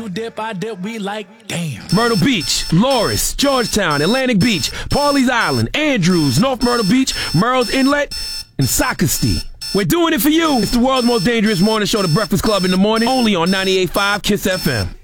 you dip, I dip, we like, damn. Myrtle Beach, Loris, Georgetown, Atlantic Beach, Pawleys Island, Andrews, North Myrtle Beach, Murrells Inlet, and Socastee. We're doing it for you. It's the world's most dangerous morning show, The Breakfast Club in the morning, only on 98.5 KISS FM.